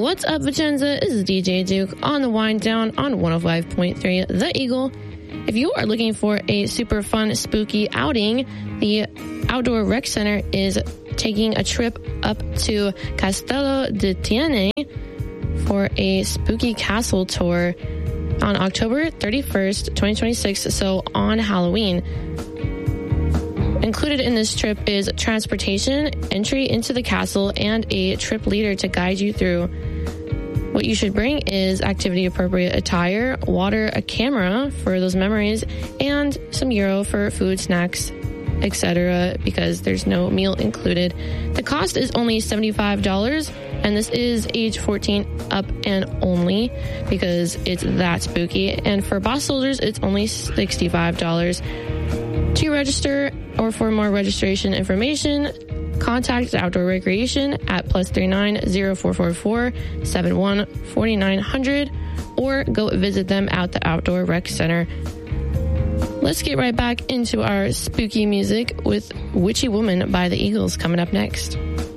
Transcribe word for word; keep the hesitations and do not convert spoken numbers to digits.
What's up, Vicenza? This is D J Duke on the Wind Down on one oh five point three The Eagle. If you are looking for a super fun, spooky outing, the Outdoor Rec Center is taking a trip up to Castello di Tiene for a spooky castle tour on October thirty-first, twenty twenty-six, so on Halloween. Included in this trip is transportation, entry into the castle, and a trip leader to guide you through. What you should bring is activity-appropriate attire, water, a camera for those memories, and some euro for food, snacks, et cetera, because there's no meal included. The cost is only seventy-five dollars, and this is age fourteen up and only because it's that spooky. And for boss soldiers, it's only sixty-five dollars. To register or for more registration information, contact Outdoor Recreation at plus three nine zero four four four seven one four nine zero zero or go visit them at the Outdoor Rec Center. Let's get right back into our spooky music with Witchy Woman by the Eagles coming up next.